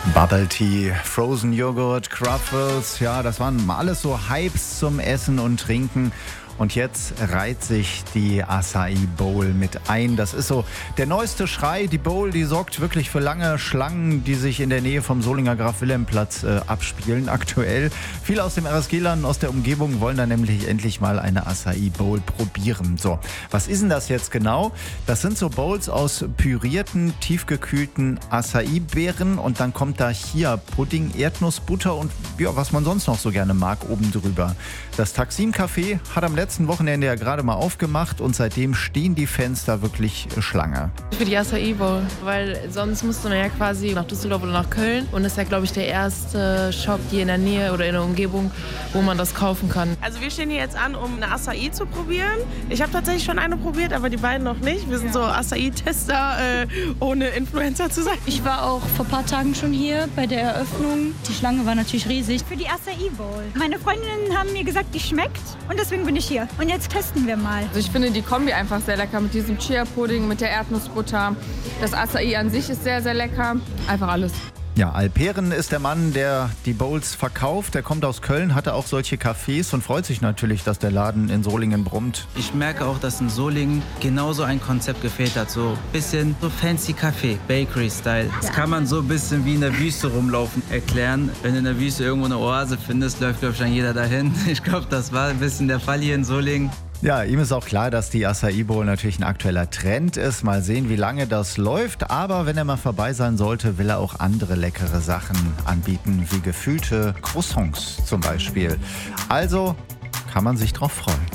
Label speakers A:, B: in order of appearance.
A: Bubble Tea, Frozen Joghurt, Cruffles, ja, das waren mal alles so Hypes zum Essen und Trinken. Und jetzt reiht sich die Acai Bowl mit ein. Das ist so der neueste Schrei. Die Bowl, die sorgt wirklich für lange Schlangen, die sich in der Nähe vom Solinger Graf-Wilhelm-Platz abspielen aktuell. Viele aus dem RSG-Land, aus der Umgebung wollen da nämlich endlich mal eine Acai Bowl probieren. So, was ist denn das jetzt genau? Das sind so Bowls aus pürierten, tiefgekühlten Acai-Beeren und dann kommt da Chia-Pudding, Erdnussbutter und ja, was man sonst noch so gerne mag, oben drüber. Das Taksim Café hat am letzten Wochenende ja gerade mal aufgemacht und seitdem stehen die Fenster wirklich Schlange.
B: Für die Acai Bowl, weil sonst musst du ja quasi nach Düsseldorf oder nach Köln und das ist ja, glaube ich, der erste Shop hier in der Nähe oder in der Umgebung, wo man das kaufen kann.
C: Also wir stehen hier jetzt an, um eine Acai zu probieren. Ich habe tatsächlich schon eine probiert, aber die beiden noch nicht. Wir sind so Acai-Tester, ohne Influencer zu sein.
D: Ich war auch vor ein paar Tagen schon hier bei der Eröffnung. Die Schlange war natürlich riesig.
E: Für die Acai Bowl. Meine Freundinnen haben mir gesagt, die schmeckt und deswegen bin ich hier. Und jetzt testen wir mal.
F: Also ich finde die Kombi einfach sehr lecker mit diesem Chia-Pudding, mit der Erdnussbutter. Das Acai an sich ist sehr, sehr lecker. Einfach alles.
A: Ja, Alperen ist der Mann, der die Bowls verkauft. Der kommt aus Köln, hatte auch solche Cafés und freut sich natürlich, dass der Laden in Solingen brummt.
G: Ich merke auch, dass in Solingen genauso ein Konzept gefehlt hat. So ein bisschen so fancy Café, Bakery-Style. Das kann man so ein bisschen wie in der Wüste rumlaufen erklären. Wenn du in der Wüste irgendwo eine Oase findest, läuft, glaube ich, dann jeder dahin. Ich glaube, das war ein bisschen der Fall hier in Solingen.
A: Ja, ihm ist auch klar, dass die Acai Bowl natürlich ein aktueller Trend ist. Mal sehen, wie lange das läuft. Aber wenn er mal vorbei sein sollte, will er auch andere leckere Sachen anbieten, wie gefüllte Croissants zum Beispiel. Also kann man sich drauf freuen.